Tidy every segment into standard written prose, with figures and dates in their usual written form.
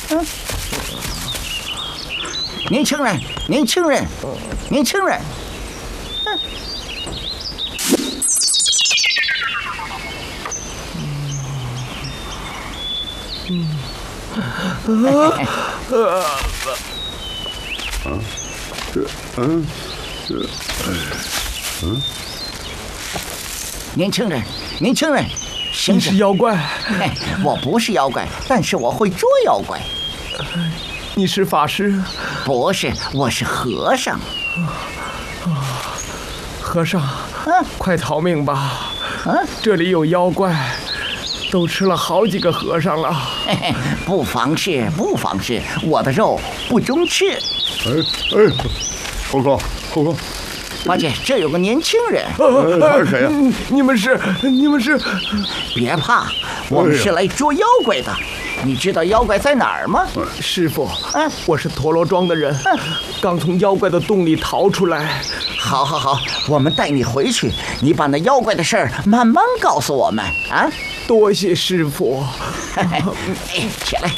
年轻人，年轻人，年轻人。年轻人，年轻人， 你是妖怪？ 我不是妖怪，但是我会捉妖怪。 你是法师？ 不是，我是和尚。 和尚，快逃命吧！这里有妖怪，都吃了好几个和尚了。 不妨事，不妨事，我的肉不中吃。 猴哥， 八戒，这有个年轻人。 他是谁呀？ 你们是？ 别怕，我们是来捉妖怪的。你知道妖怪在哪儿吗？ 师傅，我是陀螺庄的人，刚从妖怪的洞里逃出来。 好，我们带你回去，你把那妖怪的事儿慢慢告诉我们啊！ 多谢师傅。 起来。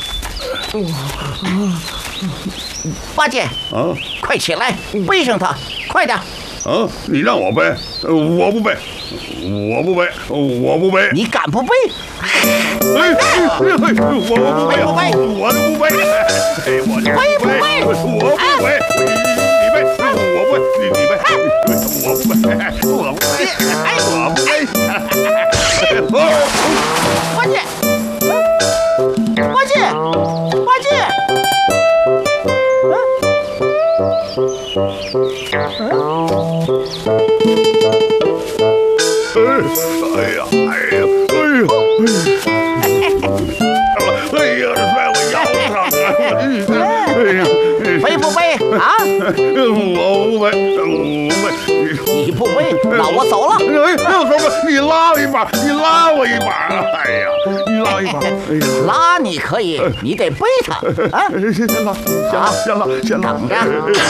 八戒，快起来，背上他，快点！ 你让我背，我不背，我不背，我不背。 你敢不背？ 我不背，我就不背。我就不背，我不背。你背，我不背，你背，我不背，我不背，我不背。 八戒，八戒，八戒。 摔我腰上！ 背不背啊？ 我不背， 你不背，那我走了。 猴哥，你拉我一把，你拉我一把！你拉我一把！ 拉你可以，你得背他啊！ 先拉， 等着。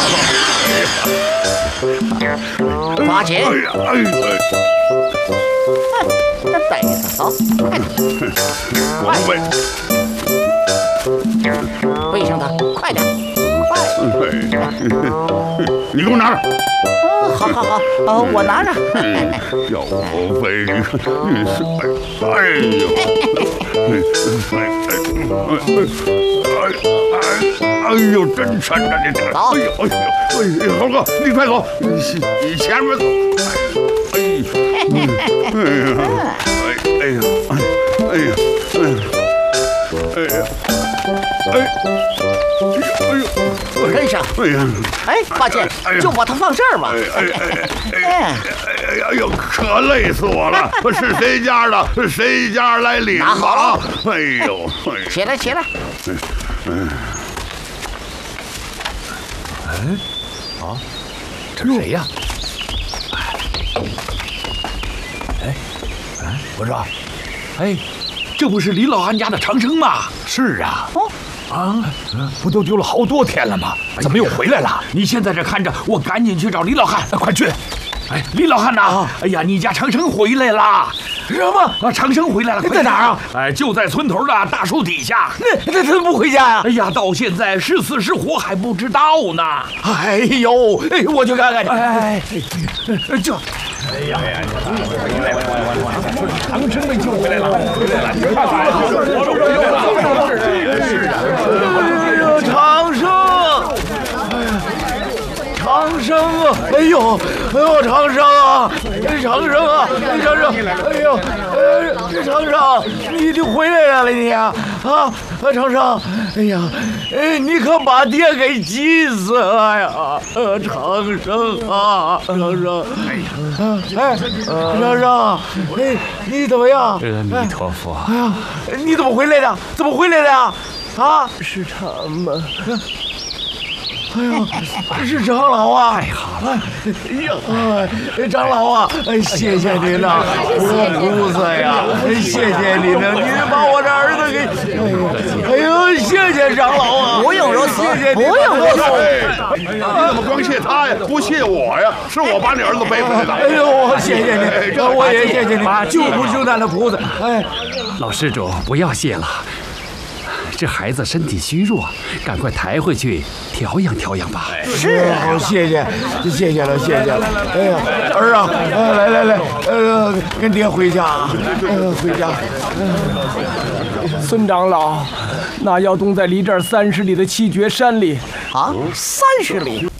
抓紧！背着走， 我不背。 背上他，快点！ 你给我拿着。 好，我拿着。 要我背，哎呦，真沉呐！你这， 走！ 猴哥，你快走，你前面走。 跟上！八戒，就把它放这儿吧。 哎呦，可累死我了！是谁家的？谁家来领？ 拿好了。 哎呦， 起来！ 这是谁呀？我说，这不是李老汉家的长生吗？是啊。不都丢了好多天了吗？怎么又回来了？你先在这看着，我赶紧去找李老汉。快去！李老汉呐！哎呀，你家长生回来了。什么？长生回来了？在哪儿啊？就在村头的大树底下。那怎么不回家呀？哎呀，到现在是死是活还不知道呢。哎呦，我去看看去。这。哎呀！长生被救回来了，你看看，长生啊！哎呦，长生啊！长生，你回来了你啊！长生，哎呀，你可把爹给急死了呀！长生啊，长生，长生，你怎么样？阿弥陀佛！哎呀，你怎么回来的？是他们。哎呦，是长老啊！太好了！哎呀，长老啊，谢谢您了，活菩萨呀！谢谢您了，您把我这儿子给……哎呦，谢谢长老啊！ 不用如此，不用如此。 你怎么光谢他呀？不谢我呀？是我把你儿子背回来的。 哎呦，谢谢您，我也谢谢您，救苦救难的菩萨。 老施主不要谢了。 这孩子身体虚弱，赶快抬回去调养调养吧。 是啊， 好，谢谢了。哎呀，儿啊，来，跟爹回家，回家。 孙长老，那窑洞在离这儿30里的七绝山里。 啊，30里。